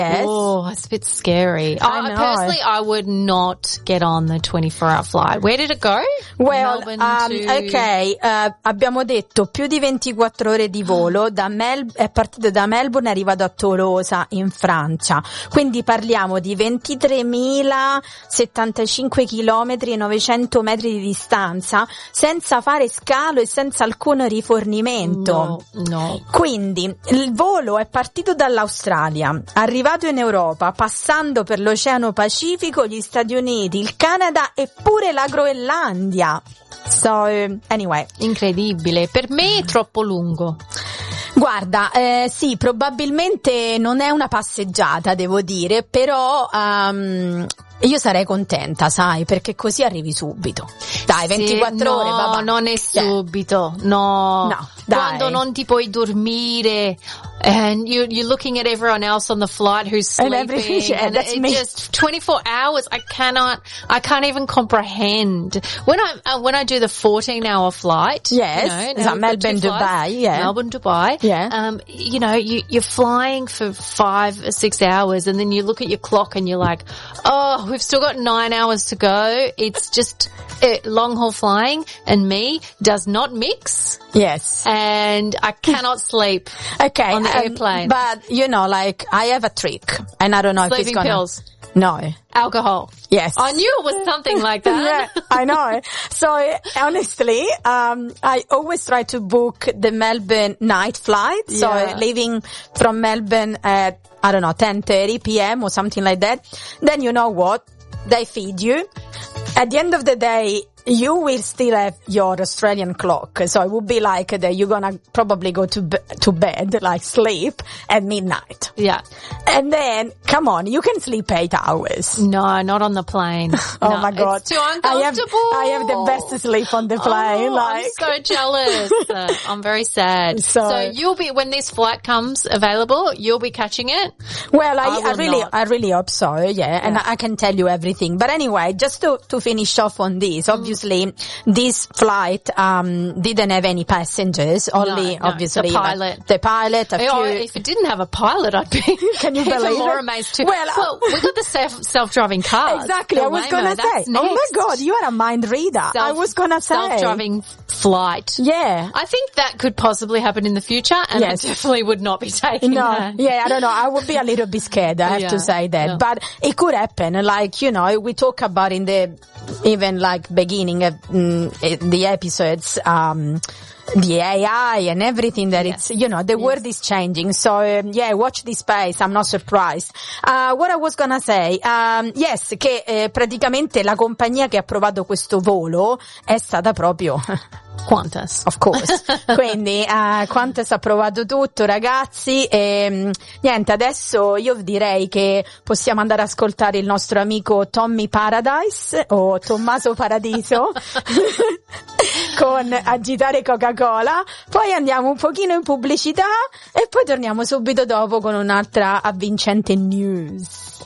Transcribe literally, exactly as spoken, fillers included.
Yes. Oh, it's a bit scary. I I know. personally, I would not get on the twenty-four hour flight. Where did it go? Well, Melbourne um, to... ok, uh, abbiamo detto più di ventiquattro ore di volo, da Mel- è partito da Melbourne e è arrivato a Tolosa in Francia, quindi parliamo di ventitremilasettantacinque chilometri e novecento metri di distanza, senza fare scalo e senza alcun rifornimento. No, no. Quindi il volo è partito dall'Australia, arrivato in Europa, passando per l'Oceano Pacifico, gli Stati Uniti, il Canada e pure la Groenlandia. So, anyway. Incredibile. Per me è troppo lungo. Guarda, eh, sì, probabilmente non è una passeggiata, devo dire, però um, io sarei contenta, sai, perché così arrivi subito. Dai, ventiquattro sì, ore, no, vabbè. non è subito, no. No, dai. Quando non ti puoi dormire and you, you're looking at everyone else on the flight who's And sleeping everything, yeah, and that's it me. just twenty-four hours, I cannot, I can't even comprehend. When I, uh, when I do the fourteen hour flight, Yes, you know, is now that we've got Melbourne, two flights, Dubai, yeah. Melbourne, Dubai, Yeah. um, you know, you, you're flying for five or six hours and then you look at your clock and you're like, oh, we've still got nine hours to go. It's just, uh, long haul flying and me does not mix. Yes. And I cannot sleep Okay. on the um, airplane. But, you know, like, I have a trick, and I don't know if it's Sleeping gonna... pills. No. Alcohol. Yes. I knew it was something like that. Yeah, I know. So honestly, um, I always try to book the Melbourne night flight. So Yeah. leaving from Melbourne at, I don't know, ten thirty p.m. or something like that. Then you know what? They feed you. At the end of the day, you will still have your Australian clock. So it would be like that you're gonna probably go to be- to bed, like sleep at midnight. Yeah. And then, come on, you can sleep eight hours. No, not on the plane. Oh No, my God. It's too I have, uncomfortable. I have the best sleep on the plane. Oh, like, I'm so jealous. Uh, I'm very sad. So- So, you'll be, when this flight comes available, you'll be catching it? well, I, I I, will really, not. I really hope so. Yeah. And I, I can tell you everything. But anyway, just to, to finish off on this, Mm. obviously this flight, um, didn't have any passengers, only no, obviously the like, pilot. the pilot, a few. Oh, if it didn't have a pilot, I'd be Can you even believe more it? amazed too. Well, Well, we got the self, self-driving cars. Exactly, The I was Waymo, gonna say. that's Oh my next. God, you are a mind reader. I Self- was gonna say. Self-driving flight. Yeah. I think that could possibly happen in the future, and Yes. I definitely would not be taking No, that. yeah, I don't know. I would be a little bit scared, I have Yeah, to say that. yeah. But it could happen. Like, you know, we talk about in the, even like beginning of mm, eh, the episodes, um, the A I and everything that Yeah. it's, you know, the world is changing. So, um, yeah, watch this space. I'm not surprised. Uh, what I was gonna say, um, yes, che eh, praticamente la compagnia che ha provato questo volo è stata proprio Qantas. Of course. Quindi uh, Qantas ha provato tutto, ragazzi, e niente, adesso io direi che possiamo andare ad ascoltare il nostro amico Tommy Paradise o Tommaso Paradiso con Agitare Coca-Cola, poi andiamo un pochino in pubblicità e poi torniamo subito dopo con un'altra avvincente news.